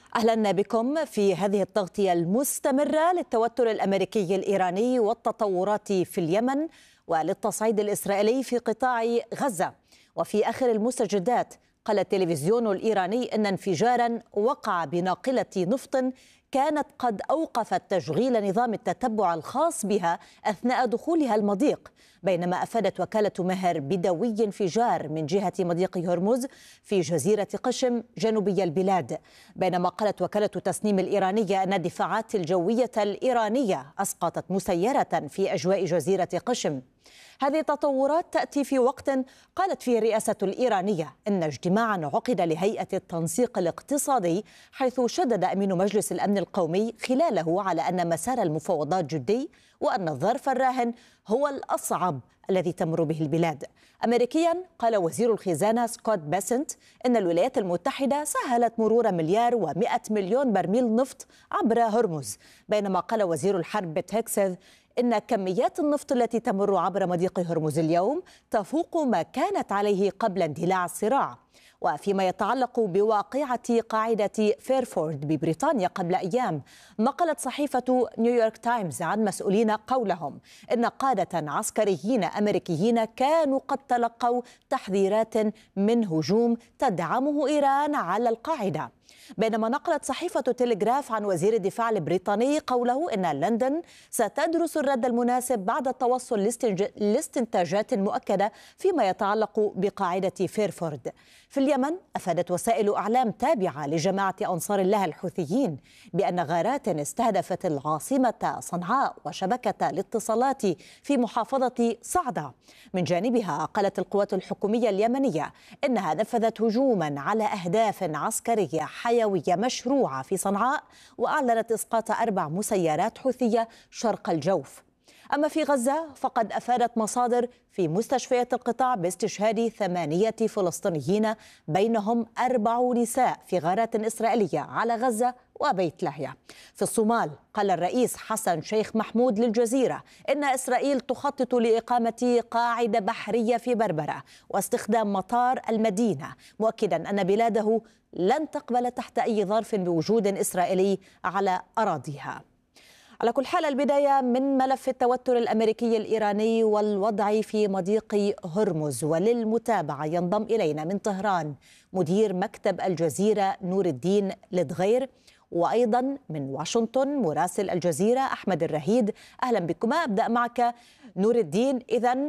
أهلا بكم في هذه التغطية المستمرة للتوتر الأمريكي الإيراني والتطورات في اليمن وللتصعيد الإسرائيلي في قطاع غزة. وفي آخر المستجدات قال التلفزيون الإيراني أن انفجارا وقع بناقلة نفط كانت قد أوقفت تشغيل نظام التتبع الخاص بها أثناء دخولها المضيق، بينما أفادت وكالة مهر بدوي انفجار من جهة مضيق هرمز في جزيرة قشم جنوبي البلاد. بينما قالت وكالة تسنيم الإيرانية أن الدفاعات الجوية الإيرانية أسقطت مسيرة في أجواء جزيرة قشم. هذه التطورات تأتي في وقت قالت فيه الرئاسة الإيرانية أن اجتماعا عقد لهيئة التنسيق الاقتصادي، حيث شدد أمين مجلس الأمن القومي خلاله على أن مسار المفاوضات جدي وأن الظرف الراهن هو الأصعب الذي تمر به البلاد. أمريكيا قال وزير الخزانة سكوت بيسنت أن الولايات المتحدة سهلت مرور 1,100,000,000 برميل نفط عبر هرمز، بينما قال وزير الحرب بيت هيكسث إن كميات النفط التي تمر عبر مضيق هرمز اليوم تفوق ما كانت عليه قبل اندلاع الصراع. وفيما يتعلق بواقعة قاعدة فيرفورد ببريطانيا قبل أيام، نقلت صحيفة نيويورك تايمز عن مسؤولين قولهم إن قادة عسكريين أمريكيين كانوا قد تلقوا تحذيرات من هجوم تدعمه إيران على القاعدة. بينما نقلت صحيفة تيليغراف عن وزير الدفاع البريطاني قوله إن لندن ستدرس الرد المناسب بعد التوصل لاستنتاجات مؤكدة فيما يتعلق بقاعدة فيرفورد. في اليمن أفادت وسائل أعلام تابعة لجماعة أنصار الله الحوثيين بأن غارات استهدفت العاصمة صنعاء وشبكة الاتصالات في محافظة صعدة. من جانبها قالت القوات الحكومية اليمنية إنها نفذت هجوما على أهداف عسكرية حيوية مشروعة في صنعاء، وأعلنت إسقاط 4 مسيرات حوثية شرق الجوف. أما في غزة فقد أفادت مصادر في مستشفيات القطاع باستشهاد 8 فلسطينيين بينهم 4 نساء في غارات إسرائيلية على غزة وبيت لاهيا. في الصومال قال الرئيس حسن شيخ محمود للجزيرة إن إسرائيل تخطط لإقامة قاعدة بحرية في بربرة واستخدام مطار المدينة، مؤكدا أن بلاده لن تقبل تحت أي ظرف بوجود إسرائيلي على أراضيها. على كل حال، البداية من ملف التوتر الأمريكي الإيراني والوضع في مضيق هرمز، وللمتابعة ينضم إلينا من طهران مدير مكتب الجزيرة نور الدين لدغير، وأيضا من واشنطن مراسل الجزيرة أحمد الرهيد. أهلا بكما. أبدأ معك نور الدين. إذن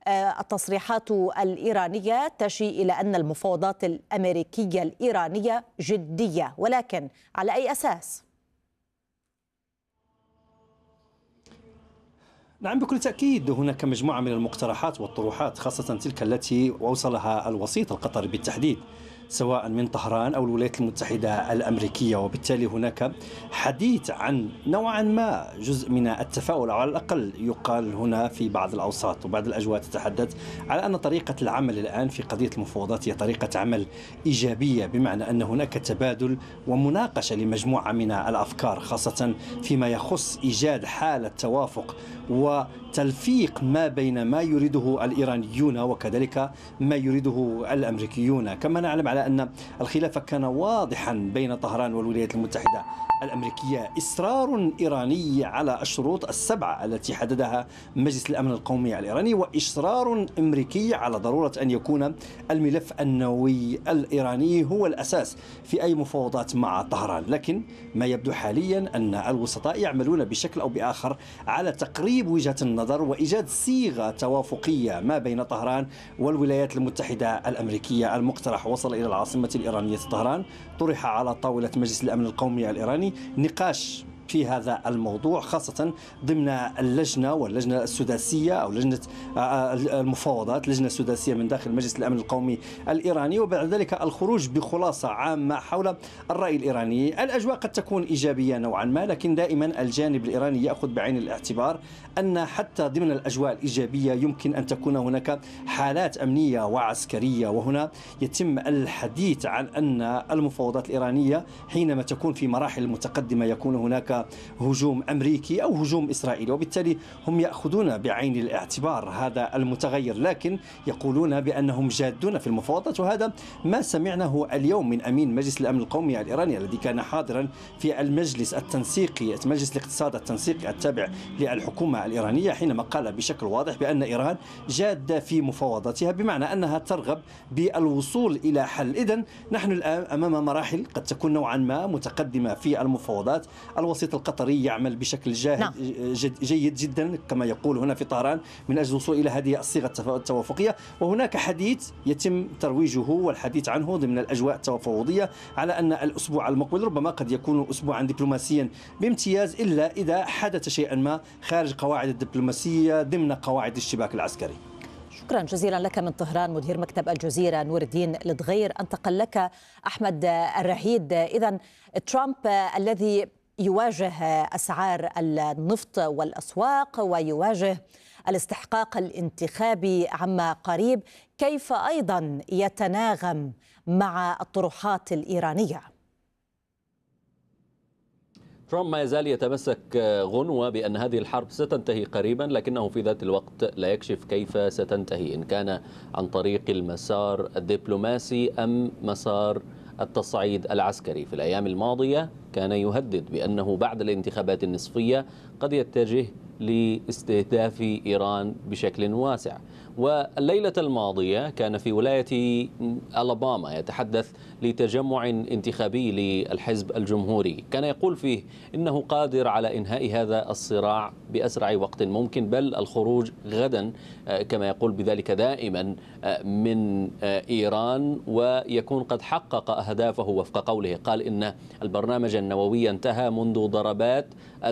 التصريحات الإيرانية تشير إلى أن المفاوضات الأمريكية الإيرانية جدية، ولكن على أي أساس؟ نعم، بكل تأكيد هناك مجموعة من المقترحات والطروحات، خاصة تلك التي وصلها الوسيط القطري بالتحديد، سواء من طهران أو الولايات المتحدة الأمريكية، وبالتالي هناك حديث عن نوعا ما جزء من التفاؤل، أو على الأقل يقال هنا في بعض الأوساط وبعض الأجواء تتحدث على أن طريقة العمل الآن في قضية المفاوضات هي طريقة عمل إيجابية، بمعنى أن هناك تبادل ومناقشة لمجموعة من الأفكار، خاصة فيما يخص إيجاد حالة توافق وتلفيق ما بين ما يريده الإيرانيون وكذلك ما يريده الأمريكيون. كما نعلم على أن الخلاف كان واضحا بين طهران والولايات المتحدة الأمريكية، إصرار إيراني على الشروط ال7 التي حددها مجلس الأمن القومي الإيراني، وإصرار أمريكي على ضرورة أن يكون الملف النووي الإيراني هو الأساس في أي مفاوضات مع طهران. لكن ما يبدو حاليا أن الوسطاء يعملون بشكل أو بآخر على تقريب وجهة النظر وإيجاد صيغة توافقية ما بين طهران والولايات المتحدة الأمريكية. المقترح وصل إلى العاصمة الإيرانية طهران، طرح على طاولة مجلس الأمن القومي الإيراني نقاش في هذا الموضوع، خاصة ضمن اللجنة واللجنة السداسية أو لجنة المفاوضات، لجنة سداسية من داخل مجلس الأمن القومي الإيراني، وبعد ذلك الخروج بخلاصة عامة حول الرأي الإيراني. الأجواء قد تكون إيجابية نوعا ما، لكن دائما الجانب الإيراني يأخذ بعين الاعتبار أن حتى ضمن الأجواء الإيجابية يمكن أن تكون هناك حالات أمنية وعسكرية، وهنا يتم الحديث عن أن المفاوضات الإيرانية حينما تكون في مراحل متقدمة يكون هناك هناك هجوم أمريكي أو هجوم إسرائيلي، وبالتالي هم يأخذون بعين الاعتبار هذا المتغير، لكن يقولون بأنهم جادون في المفاوضات. وهذا ما سمعناه اليوم من أمين مجلس الأمن القومي الإيراني الذي كان حاضرا في المجلس التنسيقي، مجلس الاقتصاد التنسيقي التابع للحكومة الإيرانية، حينما قال بشكل واضح بأن إيران جادة في مفاوضاتها، بمعنى أنها ترغب بالوصول إلى حل. إذن نحن الآن أمام مراحل قد تكون نوعا ما متقدمة في المفاوضات. الوسيط القطري يعمل بشكل جيد جدا كما يقول هنا في طهران من أجل الوصول إلى هذه الصيغة التوافقية، وهناك حديث يتم ترويجه والحديث عنه ضمن الأجواء التفاوضية على أن الأسبوع المقبل ربما قد يكون أسبوعا دبلوماسيا بامتياز، إلا إذا حدث شيئا ما خارج قواعد الدبلوماسية ضمن قواعد الاشتباك العسكري. شكرا جزيلا لك من طهران مدير مكتب الجزيرة نور الدين الدغير. انتقل لك أحمد الرهيد. إذن ترامب الذي يواجه أسعار النفط والأسواق ويواجه الاستحقاق الانتخابي عما قريب، كيف أيضا يتناغم مع الطروحات الإيرانية؟ ترامب ما يزال يتمسك غنوة بأن هذه الحرب ستنتهي قريبا، لكنه في ذات الوقت لا يكشف كيف ستنتهي، إن كان عن طريق المسار الدبلوماسي أم مسار التصعيد العسكري. في الأيام الماضية كان يهدد بأنه بعد الانتخابات النصفية قد يتجه لاستهداف إيران بشكل واسع. والليلة الماضية كان في ولاية ألاباما يتحدث لتجمع انتخابي للحزب الجمهوري، كان يقول فيه إنه قادر على إنهاء هذا الصراع بأسرع وقت ممكن، بل الخروج غدا كما يقول بذلك دائما من إيران، ويكون قد حقق أهدافه وفق قوله. قال إن البرنامج النووي انتهى منذ ضربات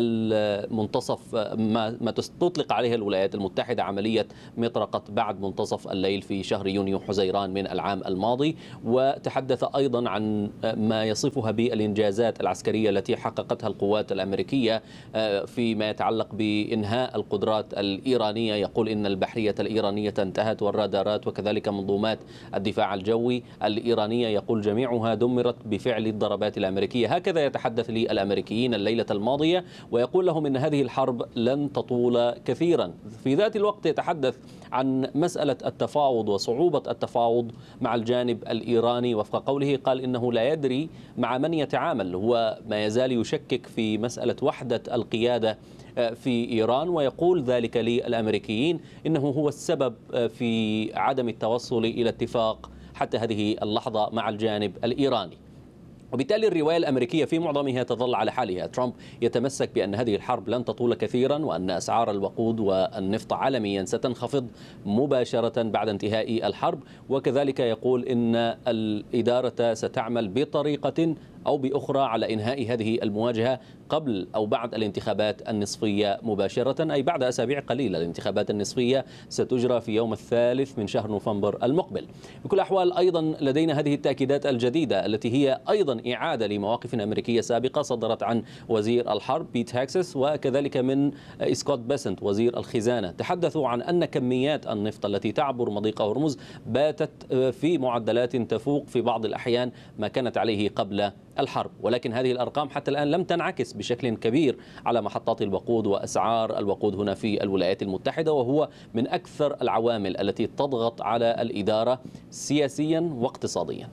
المنتصف ما تطلق عليها الولايات المتحدة عملية مطرقة بعد منتصف الليل في شهر يونيو حزيران من العام الماضي. وتحدث أيضا عن ما يصفها بالإنجازات العسكرية التي حققتها القوات الأمريكية فيما يتعلق بإنهاء القدرات الإيرانية. يقول إن البحرية الإيرانية انتهت والرادارات وكذلك منظومات الدفاع الجوي الإيرانية يقول جميعها دمرت بفعل الضربات الأمريكية. هكذا يتحدث للأمريكيين الليلة الماضية، ويقول لهم إن هذه الحرب لن تطول كثيرا. في ذات الوقت يتحدث عن مسألة التفاوض وصعوبة التفاوض مع الجانب الإيراني. وفق قوله قال إنه لا يدري مع من يتعامل، هو ما يزال يشكك في مسألة وحدة القيادة في إيران، ويقول ذلك للأمريكيين إنه هو السبب في عدم التوصل إلى اتفاق حتى هذه اللحظة مع الجانب الإيراني. وبالتالي الرواية الأمريكية في معظمها تظل على حالها. ترامب يتمسك بأن هذه الحرب لن تطول كثيرا، وأن أسعار الوقود والنفط عالميا ستنخفض مباشرة بعد انتهاء الحرب، وكذلك يقول إن الإدارة ستعمل بطريقة أو بأخرى على إنهاء هذه المواجهة قبل أو بعد الانتخابات النصفية مباشرة، أي بعد أسابيع قليلة. الانتخابات النصفية ستجرى في يوم 3 من شهر نوفمبر المقبل. بكل الأحوال أيضا لدينا هذه التأكيدات الجديدة التي هي أيضا إعادة لمواقف أمريكية سابقة صدرت عن وزير الحرب بيت هاكسس وكذلك من سكوت بيسنت وزير الخزانة. تحدثوا عن أن كميات النفط التي تعبر مضيق هرمز باتت في معدلات تفوق في بعض الأحيان ما كانت عليه قبل الحرب، ولكن هذه الأرقام حتى الآن لم تنعكس بشكل كبير على محطات الوقود وأسعار الوقود هنا في الولايات المتحدة، وهو من أكثر العوامل التي تضغط على الإدارة سياسيا واقتصاديا.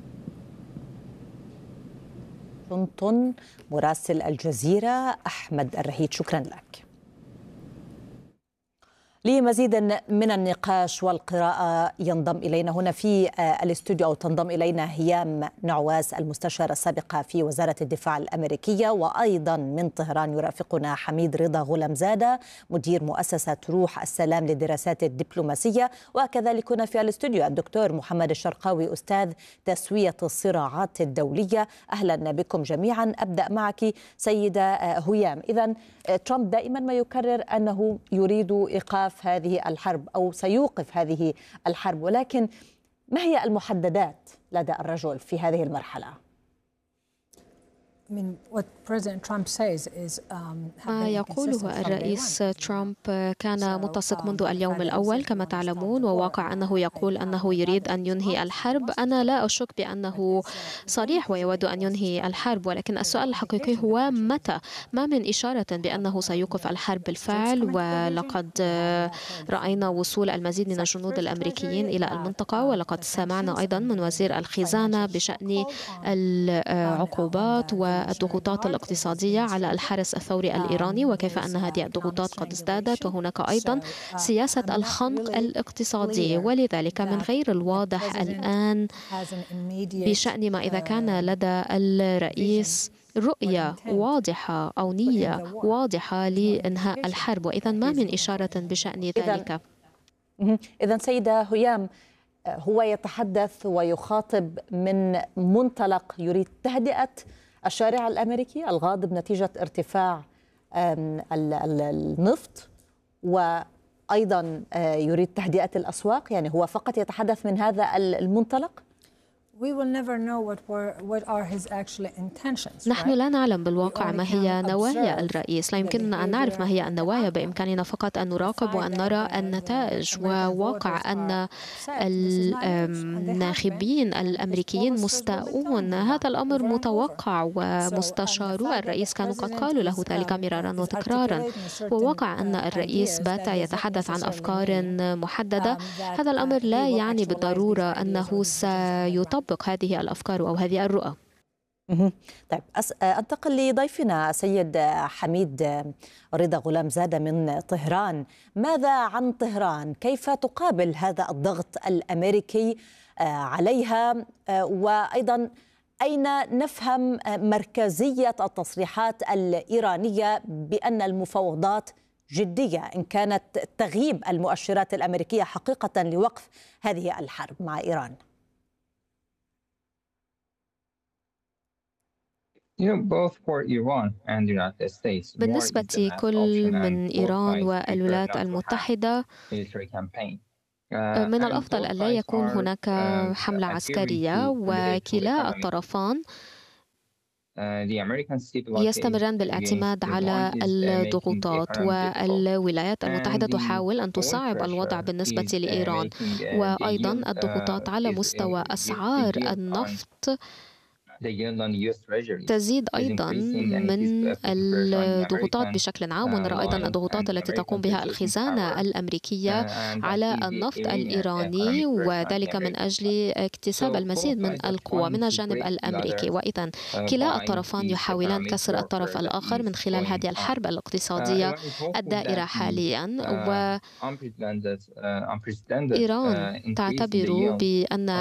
واشنطن مراسل الجزيرة أحمد الرهيد، شكرا لك. لمزيد من النقاش والقراءة ينضم إلينا هنا في الاستوديو أو تنضم إلينا هيام نعواس المستشارة السابقة في وزارة الدفاع الأمريكية، وأيضا من طهران يرافقنا حميد رضا غلامزادة مدير مؤسسة روح السلام للدراسات الدبلوماسية، وكذلك هنا في الاستوديو الدكتور محمد الشرقاوي أستاذ تسوية الصراعات الدولية. أهلا بكم جميعا. أبدأ معك سيدة هيام. إذن ترامب دائما ما يكرر أنه يريد إيقاف هذه الحرب أو سيوقف هذه الحرب، ولكن ما هي المحددات لدى الرجل في هذه المرحلة؟ ما يقوله الرئيس ترامب كان متسق منذ اليوم الأول كما تعلمون، وواقع أنه يقول أنه يريد أن ينهي الحرب. أنا لا أشك بأنه صريح ويود أن ينهي الحرب، ولكن السؤال الحقيقي هو متى؟ ما من إشارة بأنه سيوقف الحرب بالفعل، ولقد رأينا وصول المزيد من الجنود الأمريكيين إلى المنطقة، ولقد سمعنا أيضا من وزير الخزانة بشأن العقوبات والضغوطات الاقتصادية على الحرس الثوري الإيراني، وكيف أن هذه الضغوطات قد ازدادت، وهناك أيضا سياسة الخنق الاقتصادي. ولذلك من غير الواضح الآن بشأن ما إذا كان لدى الرئيس رؤية واضحة أو نية واضحة لإنهاء الحرب، وإذا ما من إشارة بشأن ذلك. إذن سيدة هيام، هو يتحدث ويخاطب من منطلق يريد تهدئة الشارع الأمريكي الغاضب نتيجة ارتفاع النفط، وأيضا يريد تهدئة الأسواق، يعني هو فقط يتحدث من هذا المنطلق؟ نحن لا نعلم بالواقع ما هي نوايا الرئيس، لا يمكننا أن نعرف ما هي النوايا، بإمكاننا فقط أن نراقب وأن نرى النتائج. وواقع أن الناخبين الأمريكيين مستاءون، هذا الأمر متوقع، ومستشارو الرئيس كانوا قد قالوا له ذلك مرارا وتكرارا. وواقع أن الرئيس بات يتحدث عن أفكار محددة، هذا الأمر لا يعني بالضرورة أنه سيطبق هذه الأفكار أو هذه الرؤى. طيب، أنتقل لضيفنا سيد حميد رضا غلامزادة من طهران. ماذا عن طهران؟ كيف تقابل هذا الضغط الأمريكي عليها؟ وأيضا أين نفهم مركزية التصريحات الإيرانية بأن المفاوضات جدية، إن كانت تغيب المؤشرات الأمريكية حقيقة لوقف هذه الحرب مع إيران؟ بالنسبة كل من إيران والولايات المتحدة، من الأفضل أن لا يكون هناك حملة عسكرية، وكلا الطرفان يستمران بالاعتماد على الضغوطات، والولايات المتحدة تحاول أن تصعب الوضع بالنسبة لإيران، وأيضا الضغوطات على مستوى أسعار النفط تزيد أيضا من الضغوطات بشكل عام. ونرى أيضا الضغوطات التي تقوم بها الخزانة الأمريكية على النفط الإيراني، وذلك من أجل اكتساب المزيد من القوة من الجانب الأمريكي. وإذا كلا الطرفان يحاولان كسر الطرف الآخر من خلال هذه الحرب الاقتصادية الدائرة حاليا. وإيران تعتبر بأن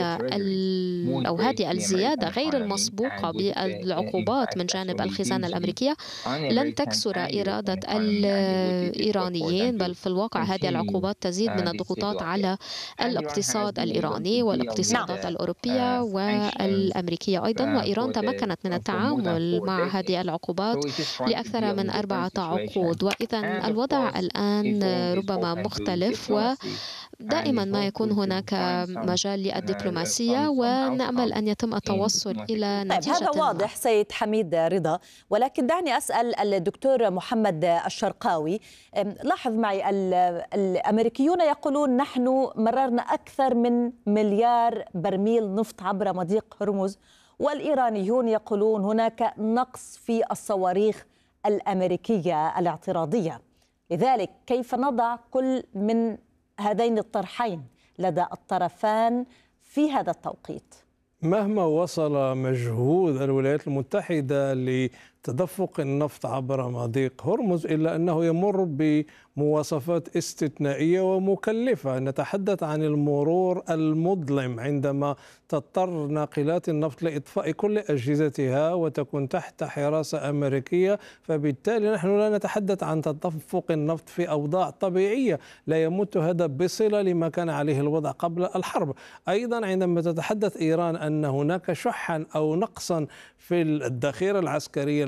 هذه الزيادة غير المسبوقة بالعقوبات من جانب الخزانة الأمريكية لن تكسر إرادة الإيرانيين، بل في الواقع هذه العقوبات تزيد من الضغوطات على الاقتصاد الإيراني والاقتصادات الأوروبية والأمريكية أيضا. وإيران تمكنت من التعامل مع هذه العقوبات لأكثر من 4 عقود، وإذا الوضع الآن ربما مختلف، ودائما ما يكون هناك مجال للدبلوماسية، ونأمل أن يتم التوصل إلى نتيجة. هذا واضح سيد حميد رضا، ولكن دعني أسأل الدكتور محمد الشرقاوي. لاحظ معي، الأمريكيون يقولون نحن مررنا أكثر من مليار برميل نفط عبر مضيق هرمز، والإيرانيون يقولون هناك نقص في الصواريخ الأمريكية الاعتراضية. لذلك كيف نضع كل من هذين الطرحين لدى الطرفان في هذا التوقيت؟ مهما وصل مجهود الولايات المتحدة لتدفق النفط عبر مضيق هرمز، إلا أنه يمر بمواصفات استثنائية ومكلفة. نتحدث عن المرور المظلم عندما تضطر ناقلات النفط لإطفاء كل أجهزتها وتكون تحت حراسة أمريكية، فبالتالي نحن لا نتحدث عن تدفق النفط في أوضاع طبيعية، لا يمت هذا بصلة لما كان عليه الوضع قبل الحرب. أيضا عندما تتحدث إيران أن هناك شحا أو نقصا في الذخيرة العسكرية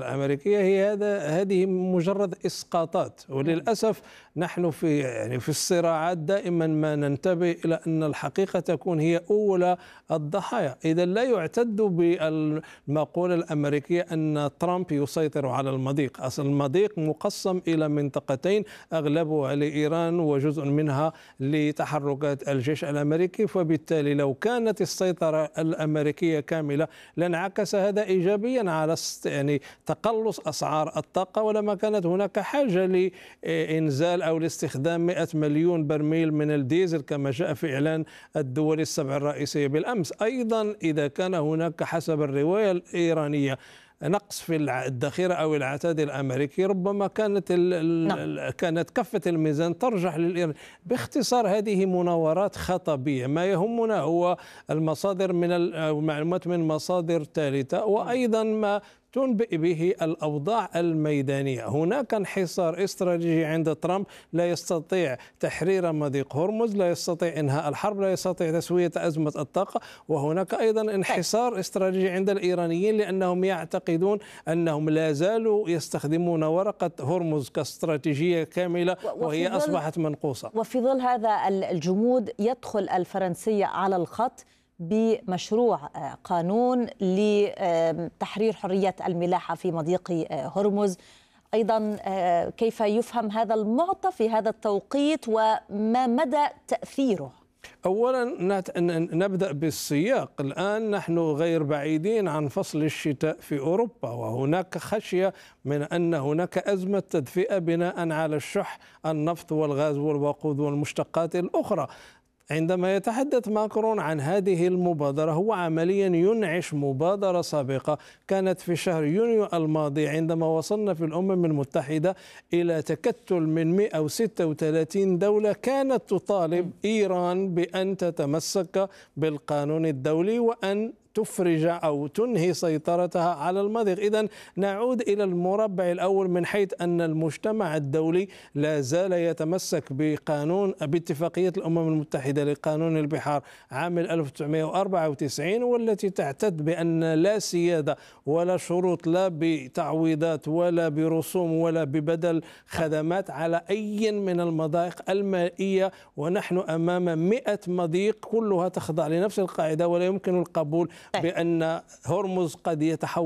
الأمريكية هذه مجرد إسقاطات. وللأسف نحن في الصراعات دائما ما ننتبه إلى أن الحقيقة تكون هي أولى الضحايا. إذا لا يعتد بالمقولة الأمريكية أن ترامب يسيطر على المضيق. أصل المضيق مقسم إلى منطقتين، أغلبها لإيران وجزء منها لتحركات الجيش الأمريكي، فبالتالي لو كانت السيطرة الأمريكية كاملة لانعكس هذا إيجابيا على تقلص أسعار الطاقة، ولما كانت هناك حاجة لإنزال أو لاستخدام 100 مليون برميل من الديزل كما جاء في إعلان الدول السبع الرئيسية بالأمس. أيضا إذا كان هناك حسب الرواية الإيرانية نقص في الذخيرة أو العتاد الأمريكي، ربما كانت كفة الميزان ترجح للإيران. باختصار هذه مناورات خطبية. ما يهمنا هو المصادر من المعلومات من مصادر ثالثة، وأيضا ما تنبئ به الأوضاع الميدانية. هناك انحصار استراتيجي عند ترامب، لا يستطيع تحرير مضيق هرمز، لا يستطيع إنهاء الحرب، لا يستطيع تسوية أزمة الطاقة. وهناك أيضا انحصار استراتيجي عند الإيرانيين، لأنهم يعتقدون أنهم لا زالوا يستخدمون ورقة هرمز كاستراتيجية كاملة، وهي أصبحت منقوصة. وفي ظل هذا الجمود يدخل الفرنسية على الخط بمشروع قانون لتحرير حرية الملاحة في مضيق هرمز. أيضا كيف يفهم هذا المعطى في هذا التوقيت وما مدى تأثيره؟ أولا نبدأ بالسياق. الآن نحن غير بعيدين عن فصل الشتاء في أوروبا، وهناك خشية من أن هناك أزمة تدفئة بناء على الشح النفط والغاز والوقود والمشتقات الأخرى. عندما يتحدث ماكرون عن هذه المبادرة هو عمليا ينعش مبادرة سابقة كانت في شهر يونيو الماضي، عندما وصلنا في الأمم المتحدة إلى تكتل من 136 دولة كانت تطالب إيران بأن تتمسك بالقانون الدولي وأن تفرج أو تنهي سيطرتها على المضيق. إذن نعود إلى المربع الأول من حيث أن المجتمع الدولي لا زال يتمسك باتفاقية الأمم المتحدة لقانون البحار عام 1994، والتي تعتد بأن لا سيادة ولا شروط، لا بتعويضات ولا برسوم ولا ببدل خدمات على أي من المضائق المائية. ونحن أمام 100 مضيق كلها تخضع لنفس القاعدة، ولا يمكن القبول بأن هرمز قد يتحول